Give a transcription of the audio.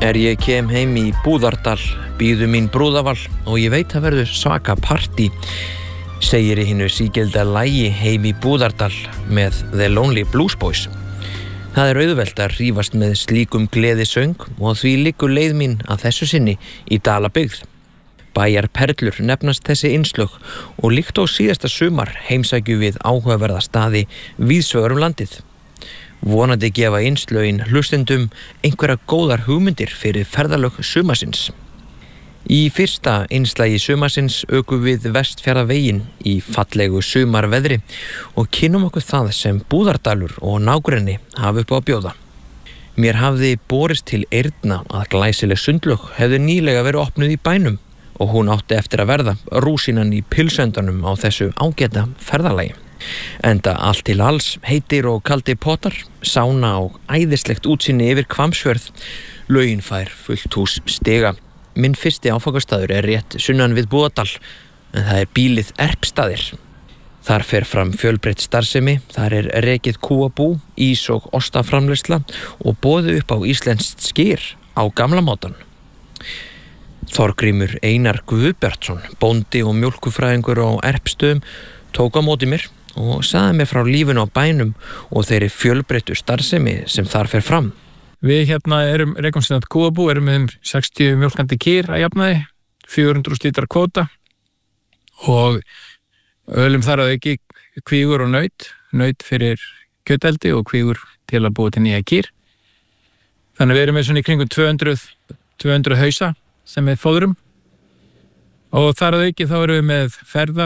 Ég kem heim í Búðardal, bíður mín brúðaval og ég veit að verður svaka partí, segir í hinu sígilda lagi Heim í Búðardal með The Lonely Blues Boys. Það auðvelt að rífast með slíkum gleðisöng og því liggur leið mín að þessu sinni í Dalabyggð. Bæjarperlur nefnast þessi innslög og líkt og síðasta sumar heimsækju við áhugaverða staði víðsvegar landið. Vonandi gefa innslögin hlustendum einhverja góðar hugmyndir fyrir ferðalög sumarsins. Í fyrsta innslagi sumarsins ökum við Vestfjarðaveginn í fallegu sumarveðri og kynnum okkur það sem Búðardalur og nágrenni hafa upp á að bjóða. Mér hafði borist til eyrna að glæsileg sundlaug hefði nýlega verið opnuð í bænum og hún átti eftir að verða rúsínan í pilsöndanum á þessu ágæta ferðalagi. Enda allt til alls, heitir og kaldi potar, sána og æðislegt útsýni yfir Hvammsfjörð. Laugin fær fullt hús stiga. Minn fyrsti áfangastaður rétt sunnan við Búðardal, en það bílið Erpstaðir. Þar fer fram fjölbreytt starfsemi, þar rekið kúabú, ís og ostaframleiðsla og boðið upp á íslenskt skyr á gamla mátann. Þorgrímur Einar Guðbjartsson, bóndi og mjólkufræðingur á Erpstöðum, tók á móti mér og sagði mér frá lífinu á bænum og þeirri fjölbreyttu starfsemi sem þar fer fram. Við rekum sinna kúabú, með 60 mjólkandi kýr að jafnaði, 400 lítrar kvóta og ölum þar að auki kvígur og naut fyrir kjöteldi og kvígur til að búa til nýja kýr. Þannig við með svona í kringum 200 hausa sem við fóðrum og þar að auki þá við með